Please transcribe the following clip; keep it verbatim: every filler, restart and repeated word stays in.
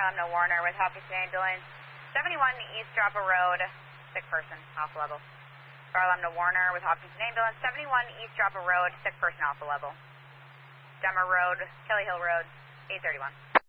Lambda Warner with Hopkinton Ambulance, seventy-one East Joppa Road, sick person, alpha level. Star Lambda Warner with Hopkinton Ambulance, seventy-one East Joppa Road, sick person, alpha level. Dummer Road, Kelly Hill Road, eight thirty-one.